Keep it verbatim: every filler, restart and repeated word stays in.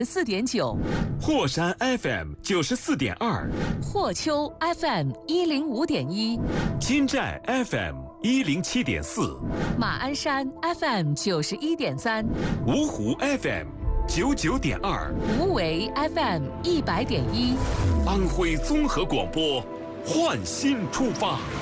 四点九， 霍山 F M 九十四点二， 霍丘 F M 一零五点一， 金寨 F M 一零七点四， 马鞍山 F M 九十一点三， 芜湖 F M 九九点二， 无为 F M 一百点一， 安徽综合广播，焕新出发。